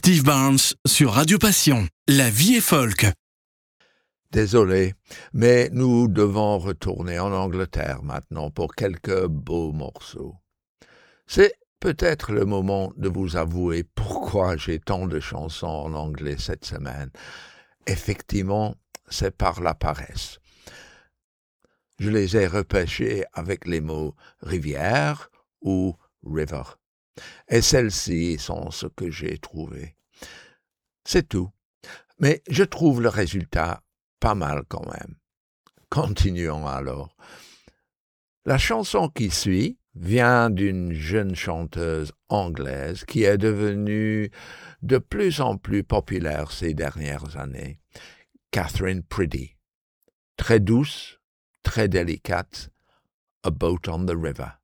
Steve Barnes sur Radio Passion. La vie est folk. Désolé, mais nous devons retourner en Angleterre maintenant pour quelques beaux morceaux. C'est peut-être le moment de vous avouer pourquoi j'ai tant de chansons en anglais cette semaine. Effectivement, c'est par la paresse. Je les ai repêchées avec les mots rivière ou river. Et celles-ci sont ce que j'ai trouvé. C'est tout. Mais je trouve le résultat pas mal quand même. Continuons alors. La chanson qui suit vient d'une jeune chanteuse anglaise qui est devenue de plus en plus populaire ces dernières années, Catherine Priddy. Très douce, très délicate, A Boat on the River.